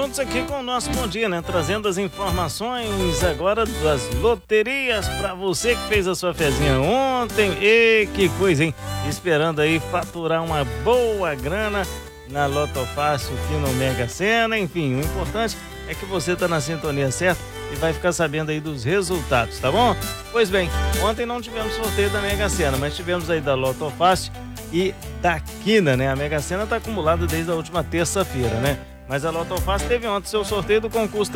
juntos aqui com o nosso Bom Dia, né? Trazendo as informações agora das loterias para você que fez a sua fezinha ontem. E que coisa, hein? Esperando aí faturar uma boa grana na Loto Fácil aqui no Mega Sena. Enfim, o importante é que você tá na sintonia certa e vai ficar sabendo aí dos resultados, tá bom? Pois bem, ontem não tivemos sorteio da Mega Sena, mas tivemos aí da Loto Fácil e da Quina, né? A Mega Sena tá acumulada desde a última terça-feira, né? Mas a Loto Fácil teve ontem seu sorteio do concurso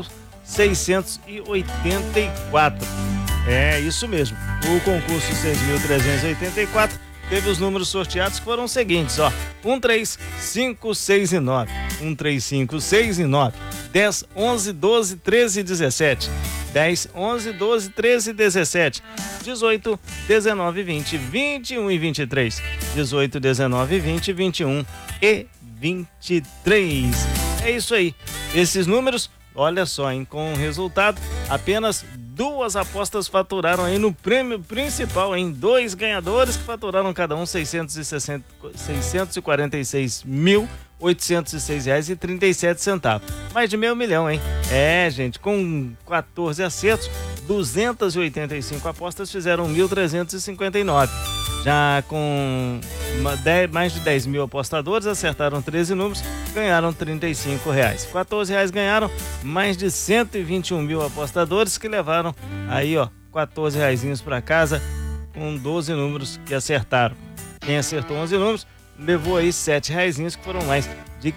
3.684. É, isso mesmo. O concurso 6.384 teve os números sorteados que foram os seguintes, ó. 1, 3, 5, 6 e 9. 1, 3, 5, 6 e 9. 10, 11, 12, 13 e 17. 10, 11, 12, 13 e 17. 18, 19, 20, 21 e 23. 18, 19, 20, 21 e 23. É isso aí. Esses números, olha só, hein? Com o resultado, apenas 2 apostas faturaram aí no prêmio principal, em 2 ganhadores que faturaram cada um R$646.806,37. Mais de R$500.000, hein? É, gente, com 14 acertos, 285 apostas fizeram 1.359. Já com mais de 10 mil apostadores, acertaram 13 números, ganharam R$35. R$14 ganharam mais de 121 mil apostadores que levaram aí, ó, R$14 para casa com 12 números que acertaram. Quem acertou 11 números levou aí R$7 que foram mais de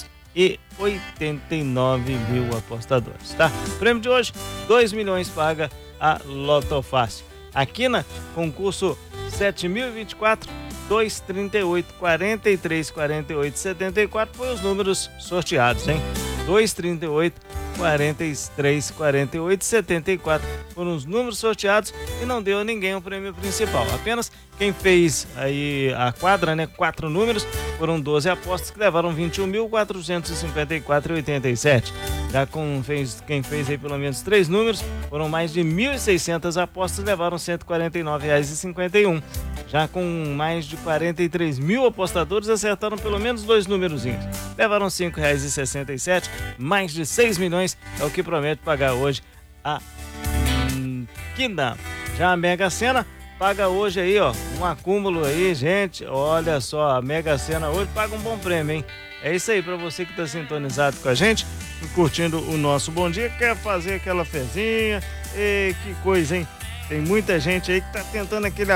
589 mil apostadores, tá? O prêmio de hoje, 2 milhões paga a Loto Fácil. Aqui na concurso 7.024, 238, 43, 48, 74 foi os números sorteados, hein? 238, 43, 48, 74 foram os números sorteados e não deu a ninguém o prêmio principal. Apenas quem fez aí a quadra, né? 4 números, foram 12 apostas que levaram 21.454,87. Já quem fez aí pelo menos 3 números, foram mais de 1.600 apostas, levaram R$149,51. Já com mais de 43 mil apostadores, acertaram pelo menos 2 númerozinhos. Levaram R$5,67, mais de 6 milhões é o que promete pagar hoje a Quina. Já a Mega Sena paga hoje aí, ó, um acúmulo aí, gente. Olha só, a Mega Sena hoje paga um bom prêmio, hein? É isso aí, para você que tá sintonizado com a gente, curtindo o nosso Bom Dia, quer fazer aquela fezinha. E que coisa, hein? Tem muita gente aí que tá tentando aquele